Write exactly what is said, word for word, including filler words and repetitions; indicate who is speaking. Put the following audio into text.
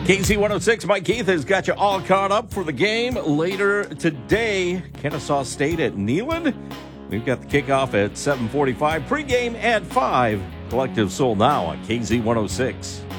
Speaker 1: K Z one oh six, Mike Keith has got you all caught up for the game later today. Kennesaw State at Neyland. We've got the kickoff at seven forty-five, pregame at five. Collective Soul now on K Z one oh six.